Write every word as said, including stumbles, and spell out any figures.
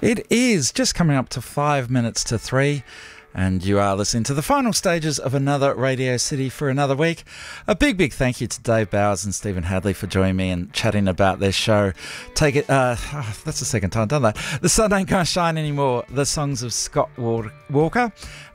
It is just coming up to five minutes to three, and you are listening to the final stages of another Radio City for another week. A big, big thank you to Dave Bowers and Stephen Hadley for joining me and chatting about their show. Take it, uh, oh, that's the second time I've done that. The Sun Ain't Gonna Shine Anymore, the songs of Scott Walker.